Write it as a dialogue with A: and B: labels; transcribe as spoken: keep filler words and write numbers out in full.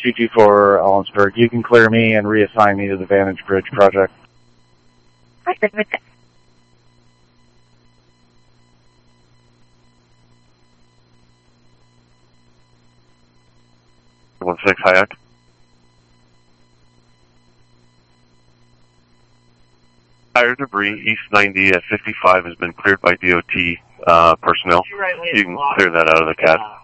A: two two four, Ellensburg. You can clear me and reassign me to the Vantage Bridge project.
B: Right, good, good.
C: one six, Hayek. Tire debris, East ninety at fifty-five has been cleared by D O T uh, personnel. You can clear that out of the C A D.